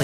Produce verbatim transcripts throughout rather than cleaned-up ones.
hoy.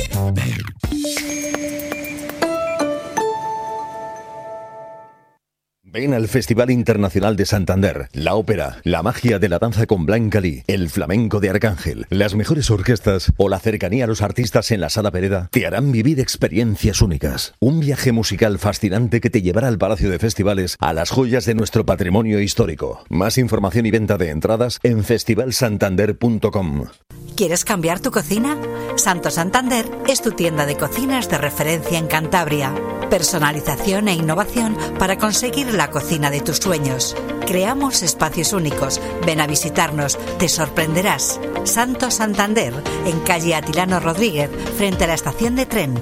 Ven al Festival Internacional de Santander, la ópera, la magia de la danza con Blanca Lee, el flamenco de Arcángel, las mejores orquestas o la cercanía a los artistas en la Sala Pereda te harán vivir experiencias únicas. Un viaje musical fascinante que te llevará al Palacio de Festivales, a las joyas de nuestro patrimonio histórico. Más información y venta de entradas en festival santander punto com. ¿Quieres cambiar tu cocina? Santo Santander es tu tienda de cocinas de referencia en Cantabria. Personalización e innovación para conseguir la cocina de tus sueños. Creamos espacios únicos. Ven a visitarnos, te sorprenderás. Santo Santander, en calle Atilano Rodríguez, frente a la estación de tren.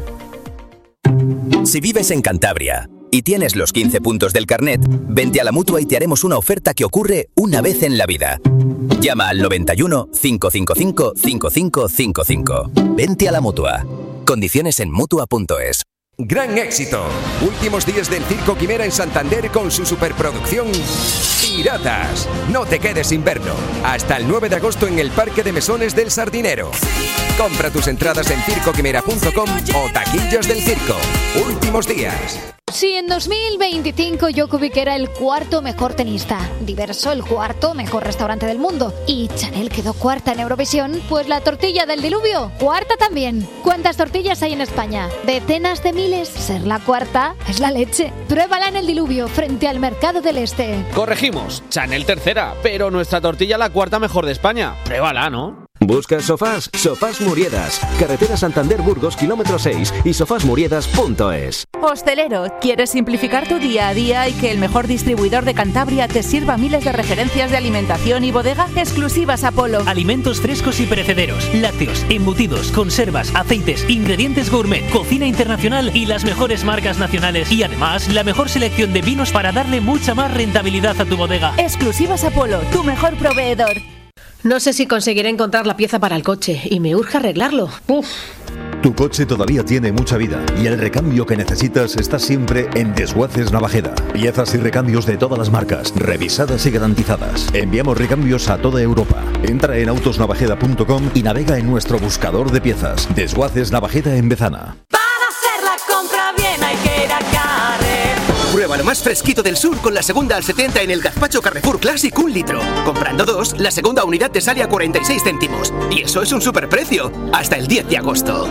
Si vives en Cantabria y tienes los quince puntos del carnet, vente a la Mutua y te haremos una oferta que ocurre una vez en la vida. Llama al noventa y uno, cinco cinco cinco, cinco cinco cinco cinco. Vente a la Mutua. Condiciones en mutua punto es. Gran éxito. Últimos días del Circo Quimera en Santander con su superproducción Piratas. No te quedes sin verlo. Hasta el nueve de agosto en el Parque de Mesones del Sardinero. Compra tus entradas en circo quimera punto com o taquillas del circo. Últimos días. Si en dos mil veinticinco Djokovic era el cuarto mejor tenista, Diverso el cuarto mejor restaurante del mundo y Chanel quedó cuarta en Eurovisión, pues la tortilla del diluvio, cuarta también. ¿Cuántas tortillas hay en España? Decenas de miles. Ser la cuarta es la leche. Pruébala en el diluvio frente al Mercado del Este. Corregimos, Chanel tercera, pero nuestra tortilla la cuarta mejor de España. Pruébala, ¿no? ¿Buscas sofás? Sofás Muriedas. Carretera Santander-Burgos, kilómetro seis y sofás muriedas punto es. Hostelero, ¿quieres simplificar tu día a día y que el mejor distribuidor de Cantabria te sirva miles de referencias de alimentación y bodega? Exclusivas Apolo. Alimentos frescos y perecederos, lácteos, embutidos, conservas, aceites, ingredientes gourmet, cocina internacional y las mejores marcas nacionales. Y además, la mejor selección de vinos para darle mucha más rentabilidad a tu bodega. Exclusivas Apolo, tu mejor proveedor. No sé si conseguiré encontrar la pieza para el coche y me urge arreglarlo. Uf. Tu coche todavía tiene mucha vida y el recambio que necesitas está siempre en Desguaces Navajeda. Piezas y recambios de todas las marcas, revisadas y garantizadas. Enviamos recambios a toda Europa. Entra en autos navajeda punto com y navega en nuestro buscador de piezas. Desguaces Navajeda en Bezana. Para hacer la compra bien hay que ir a Carrefour. Prueba lo más fresquito del sur con la segunda al setenta en el gazpacho Carrefour Classic un litro. Comprando dos, la segunda unidad te sale a cuarenta y seis céntimos. Y eso es un superprecio. Hasta el diez de agosto.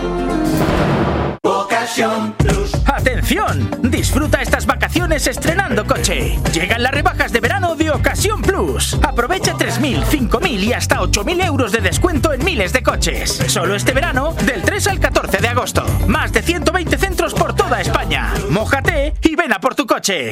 Ocasión Plus. ¡Atención! Disfruta estas vacaciones estrenando coche. Llegan las rebajas de verano de Ocasión Plus. Aprovecha tres mil, cinco mil y hasta ocho mil euros de descuento en miles de coches. Solo este verano, del tres al catorce de agosto. Más de ciento veinte centros por toda España. Mójate y ven a por tu coche.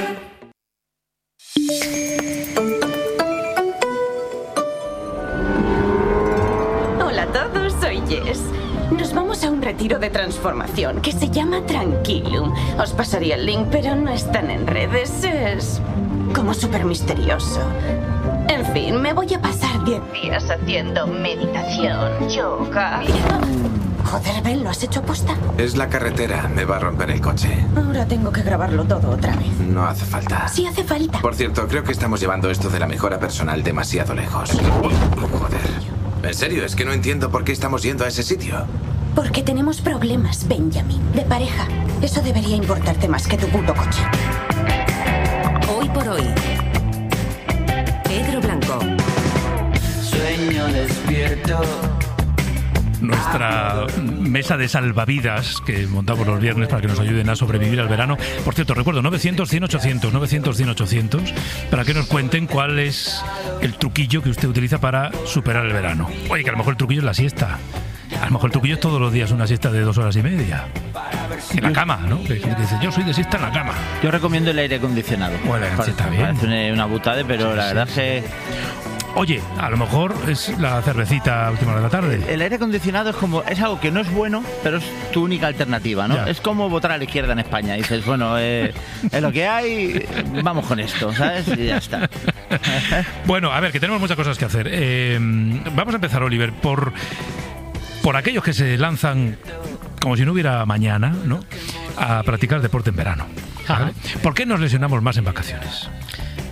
Hola a todos, soy Jess. Nos vamos a un retiro de transformación que se llama Tranquilum. Os pasaría el link, pero no están en redes. Es como súper misterioso. En fin, me voy a pasar diez días haciendo meditación, yoga. Joder, Ben, ¿lo has hecho aposta? Es la carretera, me va a romper el coche. Ahora tengo que grabarlo todo otra vez. No hace falta. Sí hace falta. Por cierto, creo que estamos llevando esto de la mejora personal demasiado lejos. Joder. En serio, es que no entiendo por qué estamos yendo a ese sitio. Porque tenemos problemas, Benjamin, de pareja. Eso debería importarte más que tu puto coche. Hoy por hoy, Pedro Blanco. Sueño despierto. Nuestra mesa de salvavidas que montamos los viernes para que nos ayuden a sobrevivir al verano. Por cierto, recuerdo novecientos, cien, ochocientos, novecientos, cien, ochocientos para que nos cuenten cuál es el truquillo que usted utiliza para superar el verano. Oye, que a lo mejor el truquillo es la siesta. A lo mejor el truquillo es todos los días una siesta de dos horas y media. En la cama, ¿no? Que dice, yo soy de siesta en la cama. Yo recomiendo el aire acondicionado. Bueno, sí, está bien. Parece una butade, pero sí, la verdad es que... Oye, a lo mejor es la cervecita a última hora de la tarde. El aire acondicionado es como es algo que no es bueno, pero es tu única alternativa, ¿no? Ya. Es como votar a la izquierda en España. Y dices, bueno, eh, es lo que hay, vamos con esto, ¿sabes? Y ya está. Bueno, a ver, que tenemos muchas cosas que hacer. Eh, vamos a empezar, Oliver, por, por aquellos que se lanzan como si no hubiera mañana, ¿no? A practicar deporte en verano. ¿Vale? ¿Por qué nos lesionamos más en vacaciones?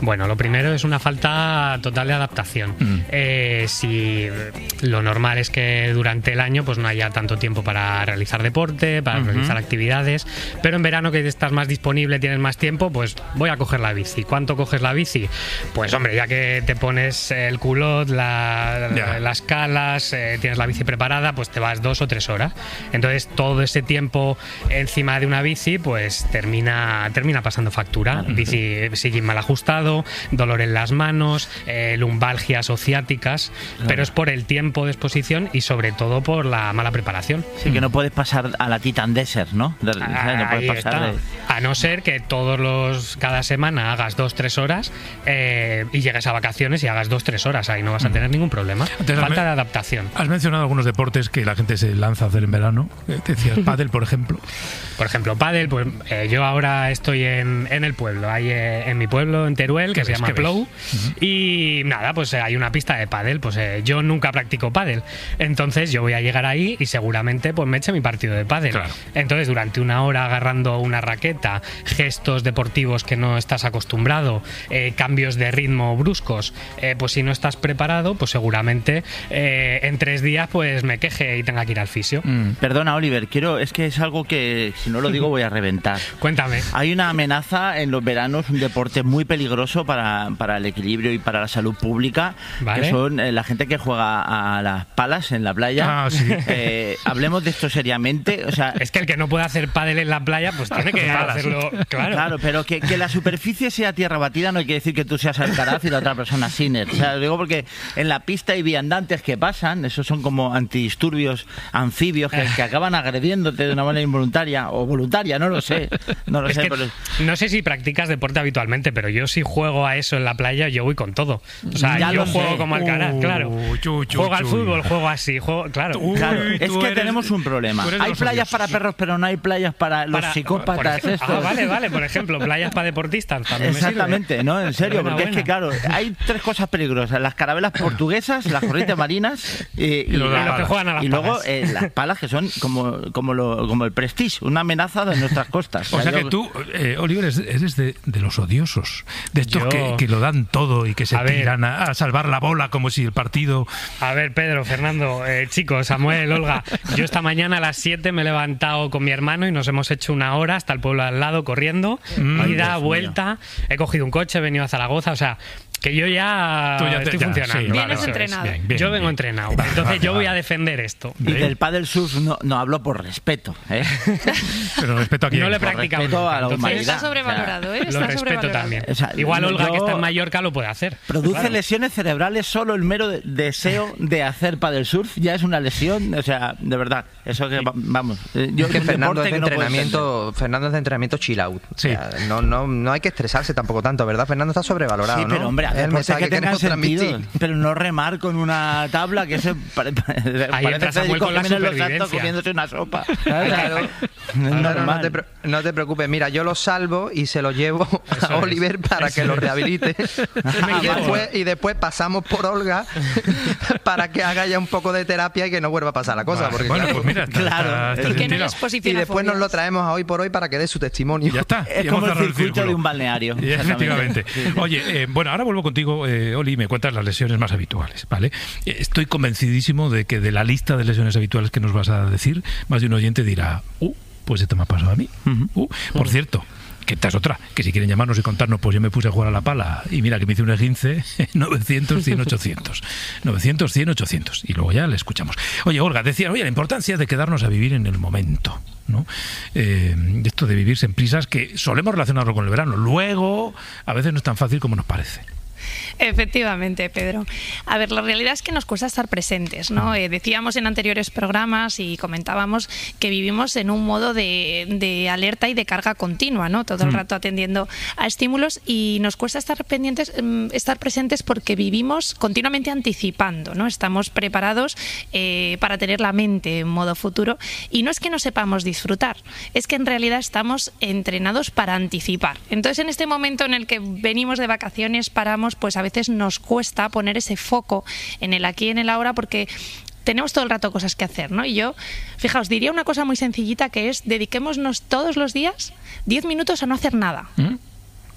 Bueno, lo primero es una falta total de adaptación. Mm. Eh, si lo normal es que durante el año pues no haya tanto tiempo para realizar deporte, para uh-huh. realizar actividades, pero en verano que estás más disponible, tienes más tiempo, pues voy a coger la bici. ¿Cuánto coges la bici? Pues hombre, ya que te pones el culot, la, yeah. las calas, eh, tienes la bici preparada, pues te vas dos o tres horas. Entonces todo ese tiempo encima de una bici pues termina, termina pasando factura. Uh-huh. Bici, sillín mal ajustado, dolor en las manos, eh, lumbalgias o ciáticas, claro. pero es por el tiempo de exposición y sobre todo por la mala preparación. Sí, que no puedes pasar a la Titan Desert, ¿no? De, ah, no puedes pasar de... A no ser que todos los cada semana hagas dos tres horas eh, y llegues a vacaciones y hagas dos tres horas, ahí no vas a tener ningún problema. Entonces, falta de adaptación. Has mencionado algunos deportes que la gente se lanza a hacer en verano. Te decías pádel, por ejemplo. Por ejemplo, pádel, pues eh, yo ahora estoy en, en el pueblo, hay eh, en mi pueblo, en Teruel, que se llama Plou, uh-huh. y nada, pues eh, hay una pista de pádel. Pues eh, yo nunca practico pádel, entonces yo voy a llegar ahí y seguramente pues me eche mi partido de pádel. Claro. Entonces durante una hora agarrando una raqueta, gestos deportivos que no estás acostumbrado, eh, cambios de ritmo bruscos, eh, pues si no estás preparado, pues seguramente eh, en tres días pues me queje y tenga que ir al fisio. Mm. Perdona, Oliver, quiero, es que es algo que si no lo digo voy a reventar. Cuéntame. Hay una amenaza en los veranos, un deporte muy peligroso para, para el equilibrio y para la salud pública, ¿vale? Que son eh, la gente que juega a las palas en la playa. Ah, sí. eh, hablemos de esto seriamente. O sea, es que el que no puede hacer pádel en la playa, pues tiene que hacerlo. Claro, claro, pero que, que la superficie sea tierra batida no quiere decir que tú seas Alcaraz y la otra persona Sinner. O sea, lo digo porque en la pista hay viandantes que pasan, esos son como antidisturbios anfibios que, que acaban agrediéndote de una manera involuntaria o voluntaria, no lo sé. No lo es sé, que pero... no sé si practicas deporte habitualmente, pero yo si juego a eso en la playa, yo voy con todo. O sea, ya yo juego sé. como Alcaraz, uh, claro. Chu, chu, juego al fútbol, juego así, juego, claro. Uy, claro. Es que eres, tenemos un problema. Hay playas para perros, pero no hay playas para los para, psicópatas. Por ah, vale, vale, por ejemplo, playas para deportistas también. Exactamente, me no, en serio, buena, porque buena. es que claro, hay tres cosas peligrosas: las carabelas portuguesas, las corrientes marinas y, y, y, los, los que juegan a las y palas. luego eh, las palas que son como como lo, como el Prestige, una amenaza de nuestras costas. O sea, o sea que yo... tú, eh, Oliver, eres de, de los odiosos, de estos yo... que, que lo dan todo y que se a tiran a, a salvar la bola como si el partido... A ver, Pedro, Fernando, eh, chicos, Samuel, Olga, yo esta mañana a las siete me he levantado con mi hermano y nos hemos hecho una hora hasta el pueblo al lado corriendo, mm, ida, vuelta, he cogido un coche, he venido a Zaragoza, o sea... que yo ya, ya te, estoy ya, funcionando. Sí, Vienes vale, entrenado. Bien, bien, yo vengo bien. entrenado. Entonces vale, yo voy a defender esto. Y del pádel surf no, no hablo por respeto, ¿eh? Pero respeto a quién. No le he practicado nunca. A la Entonces, está sobrevalorado, ¿eh? Está lo respeto sobrevalorado. también. O sea, igual Olga, yo... que está en Mallorca, lo puede hacer. Produce claro. lesiones cerebrales solo el mero de- deseo de hacer pádel surf. Ya es una lesión, o sea, de verdad. Eso que, vamos. Yo, que un Fernando es de que no entrenamiento, Fernando es de entrenamiento chill out. Sí. O sea, no, no, no hay que estresarse tampoco tanto, ¿verdad? Fernando está sobrevalorado, Sí, pero ¿no? hombre, Es el deportes mensaje que que tengan queremos sentido, transmitir. pero no remar con una tabla que se pare, pare, Ahí entra Samuel con la los santos supervivencia. comiéndose una sopa. Claro, Claro. claro, No es no, normal. te, pre- no te preocupes, mira, yo lo salvo y se lo llevo a Oliver para que lo rehabilite. y, después, y después pasamos por Olga para que haga ya un poco de terapia y que no vuelva a pasar la cosa. Vale, Porque, bueno, claro, pues mira, está, Claro. está, está Y que no sentido. les posiciona y después nos lo traemos a hoy por hoy para que dé su testimonio. Ya está. Es y como hemos el cerrado circuito círculo. de un balneario. Y efectivamente. Oye, eh, bueno, ahora vuelvo contigo, eh, Oli, y me cuentas las lesiones más habituales, ¿vale? Eh, Estoy convencidísimo de que de la lista de lesiones habituales que nos vas a decir, más de un oyente dirá, uh, pues esto me ha pasado a mí. Uh, por cierto, que esta es otra, que si quieren llamarnos y contarnos, pues yo me puse a jugar a la pala y mira que me hice un esguince, novecientos, cien, ochocientos. novecientos, cien, ochocientos. Y luego ya le escuchamos. Oye, Olga, decía, oye, la importancia de quedarnos a vivir en el momento, ¿no? Eh, esto de vivirse en prisas, que solemos relacionarlo con el verano. Luego, a veces no es tan fácil como nos parece. Efectivamente, Pedro. A ver, la realidad es que nos cuesta estar presentes, ¿no? Eh, decíamos en anteriores programas y comentábamos que vivimos en un modo de, de alerta y de carga continua, ¿no? Todo el rato atendiendo a estímulos y nos cuesta estar pendientes, estar presentes porque vivimos continuamente anticipando, ¿no? Estamos preparados eh, para tener la mente en modo futuro y no es que no sepamos disfrutar, es que en realidad estamos entrenados para anticipar. Entonces, en este momento en el que venimos de vacaciones, paramos, pues a veces nos cuesta poner ese foco en el aquí y en el ahora porque tenemos todo el rato cosas que hacer, ¿no? Y yo, fijaos, diría una cosa muy sencillita que es dediquémonos todos los días diez minutos a no hacer nada. ¿Mm?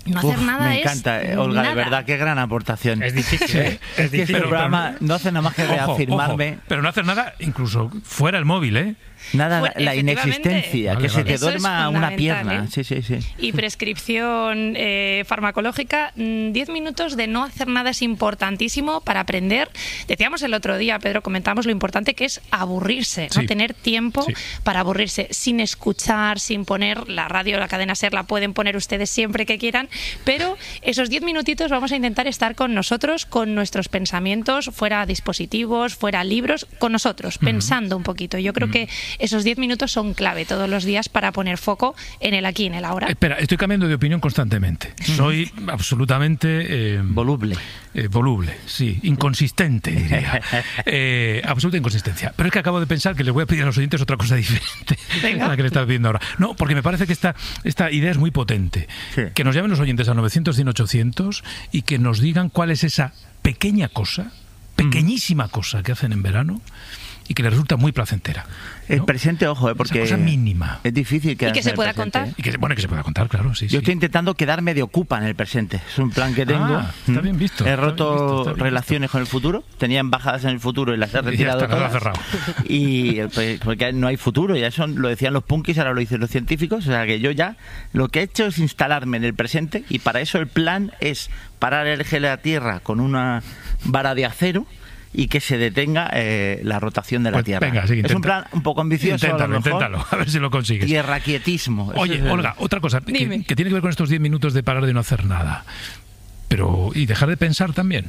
No hacer Uf, nada me es encanta, eh, Olga, nada. de verdad, qué gran aportación. Es difícil, Sí. ¿eh? Es que este programa no hace nada más que Ojo, reafirmarme. ojo, pero no hacer nada incluso fuera el móvil, ¿eh? Nada, Fuera- la efectivamente. inexistencia, Vale, que se vale. te Eso es duerma una fundamental, pierna. ¿eh? Sí, sí, sí. Y prescripción eh, farmacológica, mm, diez minutos de no hacer nada es importantísimo para aprender. Decíamos el otro día, Pedro, comentábamos lo importante que es aburrirse, ¿no? Sí. Tener tiempo Sí. para aburrirse, sin escuchar, sin poner la radio, la cadena SER, la pueden poner ustedes siempre que quieran, pero esos diez minutitos vamos a intentar estar con nosotros, con nuestros pensamientos, fuera dispositivos, fuera libros, con nosotros, pensando un poquito. Yo creo que esos diez minutos son clave todos los días para poner foco en el aquí, en el ahora. Espera, estoy cambiando de opinión constantemente. Soy absolutamente... Eh, voluble. Eh, voluble, sí. Inconsistente, diría. Eh, absoluta inconsistencia. Pero es que acabo de pensar que les voy a pedir a los oyentes otra cosa diferente Venga. a la que le estaba pidiendo ahora. No, porque me parece que esta, esta idea es muy potente. Sí. Que nos llamen los oyentes al novecientos, cien, ochocientos y que nos digan cuál es esa pequeña cosa, pequeñísima cosa que hacen en verano y que les resulta muy placentera. El ¿no? presente, ojo, eh, porque Esa cosa mínima. es difícil que se pueda contar. Y que, bueno, que se pueda contar, claro, sí, Yo sí. estoy intentando quedarme de ocupa en el presente. Es un plan que tengo. Ah, está bien visto, He está bien roto visto, está bien relaciones con el futuro. Tenía embajadas en el futuro y las he Ya retirado está, las ha todas. cerrado. Y pues, porque no hay futuro. Ya eso lo decían los punkis, ahora lo dicen los científicos. O sea que yo ya lo que he hecho es instalarme en el presente y para eso el plan es parar el eje de la Tierra con una vara de acero y que se detenga eh, la rotación de la Pues Tierra. venga, sí, es intenta- un plan un poco ambicioso. Inténtalo, a lo mejor. inténtalo, a ver si lo consigues. Tierra quietismo. Ese Oye, es el- Olga, otra cosa que, Dime. que tiene que ver con estos diez minutos de parar de no hacer nada. Pero, y dejar de pensar también.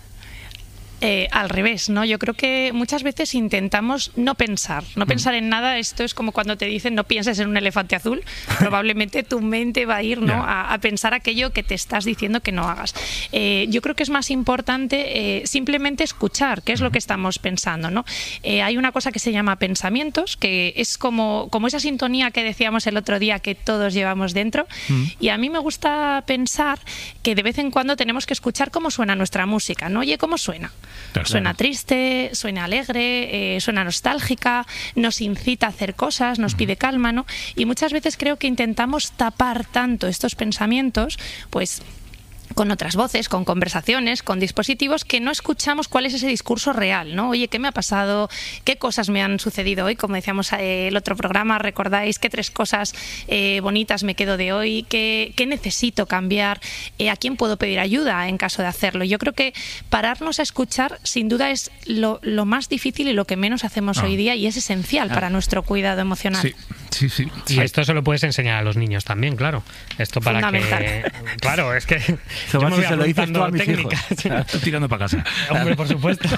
Eh, al revés, ¿no? Yo creo que muchas veces intentamos no pensar, no pensar en nada. Esto es como cuando te dicen no pienses en un elefante azul. Probablemente tu mente va a ir, ¿no? Ya. a, a pensar aquello que te estás diciendo que no hagas. Eh, yo creo que es más importante eh, simplemente escuchar qué es lo que estamos pensando, ¿no? Eh, hay una cosa que se llama pensamientos, que es como, como esa sintonía que decíamos el otro día que todos llevamos dentro. Y a mí me gusta pensar que de vez en cuando tenemos que escuchar cómo suena nuestra música, ¿no? Oye, ¿cómo suena? Claro. Suena triste, suena alegre, eh, suena nostálgica, nos incita a hacer cosas, nos pide calma, ¿no? Y muchas veces creo que intentamos tapar tanto estos pensamientos, pues con otras voces, con conversaciones, con dispositivos, que no escuchamos cuál es ese discurso real, ¿no? Oye, ¿qué me ha pasado? ¿Qué cosas me han sucedido hoy? Como decíamos eh, el otro programa, ¿recordáis qué tres cosas eh, bonitas me quedo de hoy? ¿Qué, qué necesito cambiar? Eh, ¿A quién puedo pedir ayuda en caso de hacerlo? Yo creo que pararnos a escuchar, sin duda, es lo, lo más difícil y lo que menos hacemos Ah. hoy día, y es esencial Ah. para nuestro cuidado emocional. Sí, sí, sí. Y esto se lo puedes enseñar a los niños también, claro. Esto para Fundamental. que... Claro, es que... Eso yo va me si voy se lo dices tú a apuntando mis hijos. técnicas. Estoy tirando para casa. Hombre, por supuesto.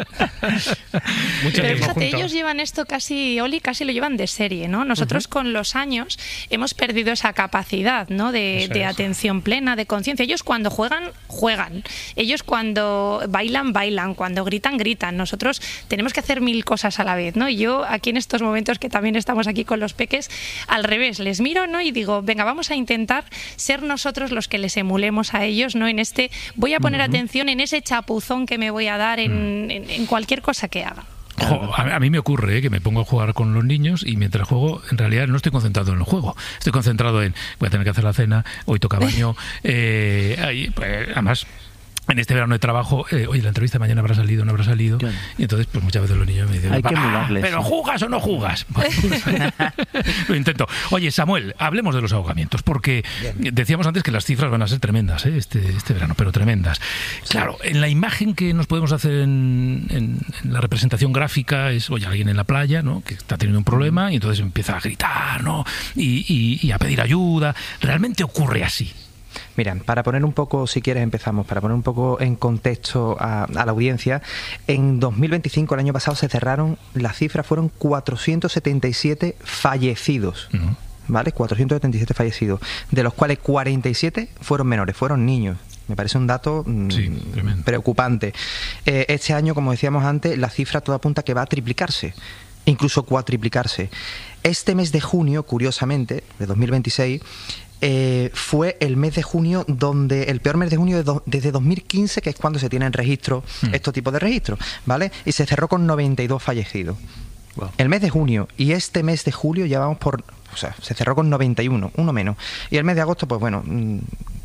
Mucho Pero tiempo fíjate, juntos. ellos llevan esto casi, Oli, casi lo llevan de serie, ¿no? Nosotros con los años hemos perdido esa capacidad, ¿no? De, Eso de es. atención plena, de conciencia. Ellos cuando juegan, juegan. Ellos cuando bailan, bailan. Cuando gritan, gritan. Nosotros tenemos que hacer mil cosas a la vez, ¿no? Y yo aquí en estos momentos que también estamos aquí con los peques, al revés, les miro, ¿no? Y digo, venga, vamos a intentar ser nosotros los que les emulemos a ellos, ¿no? En este, voy a poner atención en ese chapuzón que me voy a dar en, en, en cualquier cosa que haga. Jo, a, a mí me ocurre ¿eh? que me pongo a jugar con los niños y mientras juego, en realidad no estoy concentrado en el juego. Estoy concentrado en, voy a tener que hacer la cena, hoy toca baño. eh, ahí, pues, además, en este verano de trabajo, eh, oye, la entrevista de mañana habrá salido o no habrá salido. Claro. Y entonces, pues muchas veces los niños me dicen, Hay que "Ah, emularles, ¿pero sí. jugas o no jugas?". Bueno, lo intento. Oye, Samuel, hablemos de los ahogamientos, porque decíamos antes que las cifras van a ser tremendas ¿eh? este, este verano, pero tremendas. Claro, en la imagen que nos podemos hacer en, en- en la representación gráfica es, oye, alguien en la playa, ¿no? Que está teniendo un problema y entonces empieza a gritar, ¿no? Y, y- y a pedir ayuda. ¿Realmente ocurre así? Mira, para poner un poco, si quieres empezamos, para poner un poco en contexto a, a la audiencia, en dos mil veinticinco, el año pasado, se cerraron, las cifras fueron cuatrocientos setenta y siete fallecidos. Uh-huh. ¿Vale? cuatrocientos setenta y siete fallecidos, de los cuales cuarenta y siete fueron menores, fueron niños. Me parece un dato mm, Sí, tremendo. preocupante. Eh, este año, como decíamos antes, la cifra toda apunta que va a triplicarse, incluso cuatriplicarse. Este mes de junio, curiosamente, de dos mil veintiséis, eh, fue el mes de junio donde, el peor mes de junio de do- desde dos mil quince, que es cuando se tienen registros, Mm. estos tipos de registros, ¿vale? Y se cerró con noventa y dos fallecidos. Wow. El mes de junio y este mes de julio ya vamos por, o sea, se cerró con noventa y uno, uno menos. Y el mes de agosto, pues bueno, mm,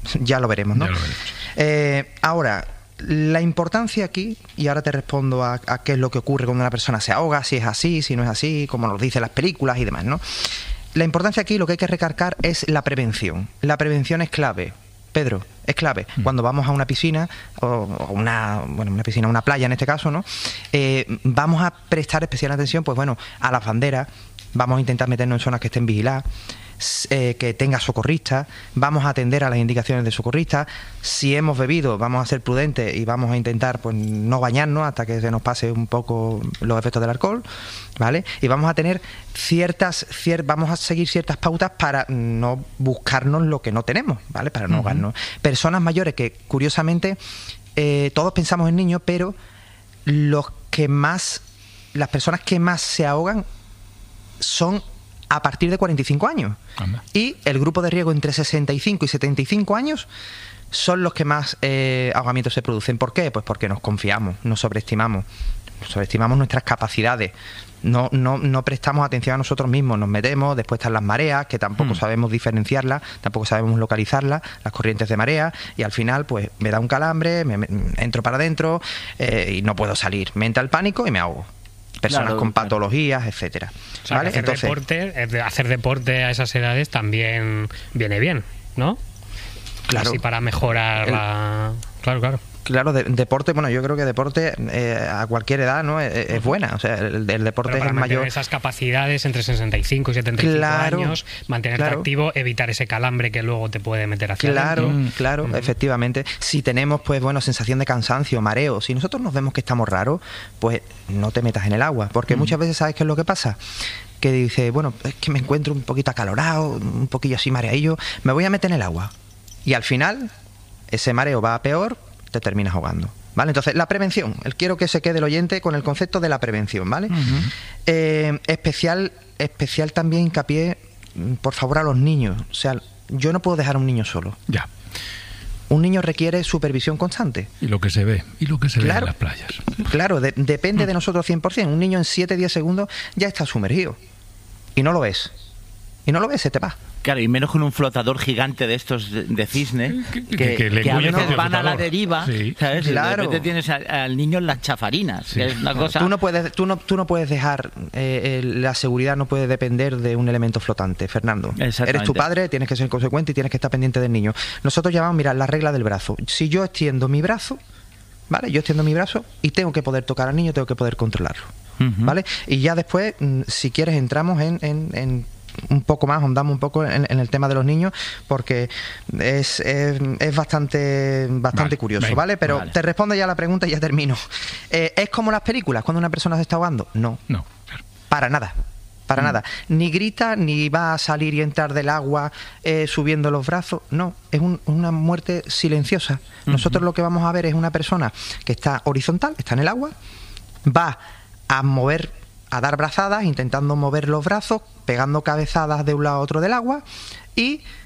ya lo veremos, ¿no? Ya lo veremos. Eh, ahora, la importancia aquí, y ahora te respondo a, a qué es lo que ocurre cuando una persona se ahoga, si es así, si no es así, como nos dicen las películas y demás, ¿no? La importancia aquí, lo que hay que recargar es la prevención. La prevención es clave. Pedro, es clave. Mm. Cuando vamos a una piscina, o una, bueno, una piscina, una playa en este caso, ¿no? Eh, vamos a prestar especial atención, pues bueno, a las banderas, vamos a intentar meternos en zonas que estén vigiladas, eh, que tenga socorristas, vamos a atender a las indicaciones de socorristas. Si hemos bebido, vamos a ser prudentes y vamos a intentar pues no bañarnos hasta que se nos pase un poco los efectos del alcohol, ¿vale? Y vamos a tener ciertas, cier, vamos a seguir ciertas pautas para no buscarnos lo que no tenemos, ¿vale? Para no ahogarnos. Uh-huh. Personas mayores que, curiosamente, eh, todos pensamos en niños, pero los que más, las personas que más se ahogan son a partir de cuarenta y cinco años. Anda. Y el grupo de riesgo entre sesenta y cinco y setenta y cinco años son los que más eh, ahogamientos se producen. ¿Por qué? Pues porque nos confiamos, nos sobreestimamos, nos sobreestimamos nuestras capacidades, no, no, no prestamos atención a nosotros mismos, nos metemos, después están las mareas, que tampoco mm. sabemos diferenciarlas, tampoco sabemos localizarlas, las corrientes de marea, y al final pues me da un calambre, me, me entro para adentro eh, y no puedo salir, me entra el pánico y me ahogo. Personas claro, con patologías, claro. etcétera. O sea, ¿vale? hacer, Entonces, deporte, hacer deporte a esas edades también viene bien, ¿no? Claro. Así para mejorar el, la... Claro, claro. Claro, de, deporte, bueno, yo creo que deporte eh, a cualquier edad, ¿no? Es, es buena, o sea, el, el deporte Pero para es el mayor. Esas capacidades entre sesenta y cinco y setenta y cinco claro, años, mantenerte claro. activo, evitar ese calambre que luego te puede meter hacia Claro, adentro. claro, uh-huh. efectivamente. Si tenemos, pues bueno, sensación de cansancio, mareo, si nosotros nos vemos que estamos raros, pues no te metas en el agua, porque uh-huh. muchas veces, ¿sabes qué es lo que pasa? Que dice, bueno, es que me encuentro un poquito acalorado, un poquillo así mareadillo, me voy a meter en el agua. Y al final, ese mareo va a peor, te terminas ahogando. ¿Vale? Entonces, la prevención. El quiero que se quede el oyente con el concepto de la prevención, ¿vale? Uh-huh. Eh, especial, especial también hincapié, por favor, a los niños. O sea, yo no puedo dejar a un niño solo. Ya. Un niño requiere supervisión constante. Y lo que se ve, y lo que se claro, ve en las playas. Claro, de, depende de nosotros cien por ciento. Un niño en siete a diez segundos ya está sumergido. Y no lo ves. Y no lo ves, se te va. Claro, y menos con un flotador gigante de estos de, de cisne, que, que, que, que, que a veces van a la deriva, sí. ¿sabes? Claro. Y de repente tienes a, al niño en las chafarinas, sí. que es una cosa... Tú no puedes, tú no, tú no puedes dejar, eh, la seguridad no puede depender de un elemento flotante, Fernando. Eres tu padre, tienes que ser consecuente y tienes que estar pendiente del niño. Nosotros llamamos, mira, la regla del brazo. Si yo extiendo mi brazo, ¿vale? Yo extiendo mi brazo y tengo que poder tocar al niño, tengo que poder controlarlo, uh-huh. ¿vale? Y ya después, si quieres, entramos en... en, en un poco más, ahondamos un poco en, en el tema de los niños, porque es, es, es bastante bastante vale, curioso, venga, ¿vale? Pero vale. te respondo ya la pregunta y ya termino. Eh, ¿Es como las películas cuando una persona se está ahogando? No. No, claro. Para nada. Para mm. nada. Ni grita, ni va a salir y entrar del agua eh, subiendo los brazos. No, es un, una muerte silenciosa. Uh-huh. Nosotros lo que vamos a ver es una persona que está horizontal, está en el agua, va a mover, a dar brazadas, intentando mover los brazos, pegando cabezadas de un lado a otro del agua, y